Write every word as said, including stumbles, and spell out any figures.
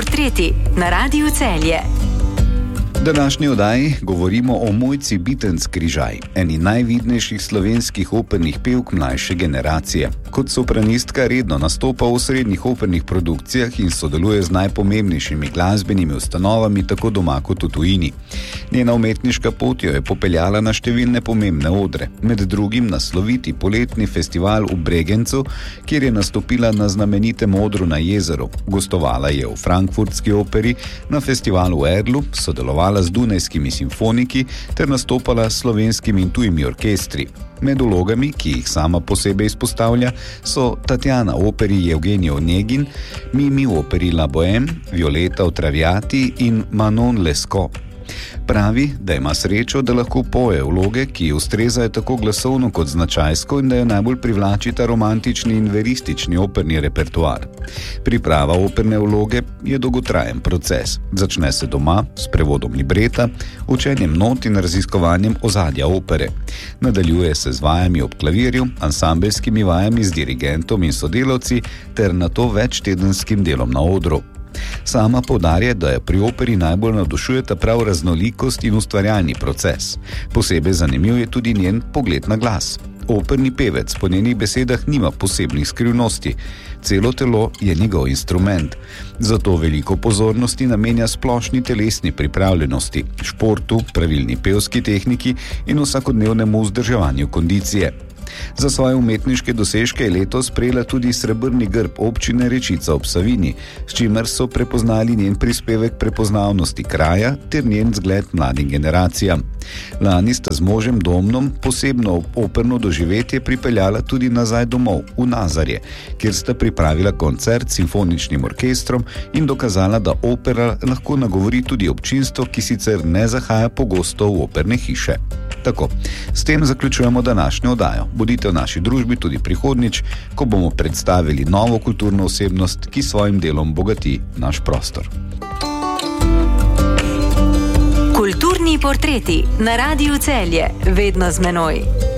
portreti na Radiu Celje. V današnji oddaji govorimo o Mojci Bitenc Križaj, eni najvidnejših slovenskih opernih pevk mlajše generacije. Kot sopranistka redno nastopa v srednjih opernih produkcijah in sodeluje z najpomembnejšimi glasbenimi ustanovami tako doma kot v tujini. Njena umetniška pot jo je popeljala na številne pomembne odre, med drugim na sloviti poletni festival v Bregenzu, kjer je nastopila na znamenitem odru na jezeru. Gostovala je v Frankfurtski operi, na festivalu v Erlu, sodelovala z dunajskimi simfoniki ter nastopala s slovenskimi in tujimi orkestri. Med vlogami, ki jih sama posebej izpostavlja, so Tatjana v operi Evgenij Onegin, Mimi v operi La Bohème, Violeta v Traviati in Manon Lescaut. Pravi, da ima srečo, da lahko poje vloge, ki ustrezajo tako glasovno kot značajsko in da jo najbolj privlačita romantični in veristični operni repertoar. Priprava operne vloge je dolgotrajen proces. Začne se doma s prevodom libreta, učenjem not in raziskovanjem ozadja opere. Nadaljuje se z vajami ob klavirju, ansambelskimi vajami z dirigentom in sodelavci ter nato večtedenskim delom na odru. Sama poudarja, da je pri operi najbolj navdušujeta prav raznolikost in ustvarjalni proces. Posebej zanimiv je tudi njen pogled na glas. Operni pevec po njenih besedah nima posebnih skrivnosti. Celo telo je njegov instrument. Zato veliko pozornosti namenja splošni telesni pripravljenosti, športu, pravilni pevski tehniki in vsakodnevnemu vzdrževanju kondicije. Za svoje umetniške dosežke je letos prejela tudi srebrni grb občine Rečica ob Savinji, s čimer so prepoznali njen prispevek prepoznavnosti kraja ter njen zgled mladim generacijam. Lani sta z možem Domnom posebno operno doživetje pripeljala tudi nazaj domov, v Nazarje, kjer sta pripravila koncert s simfoničnim orkestrom in dokazala, da opera lahko nagovori tudi občinstvo, ki sicer ne zahaja pogosto v operne hiše. Tako, s tem zaključujemo današnjo oddajo. Bodite v naši družbi tudi prihodnjič, ko bomo predstavili novo kulturno osebnost, ki svojim delom bogati naš prostor. Kulturni portreti na Radiu Celje, vedno z menoj.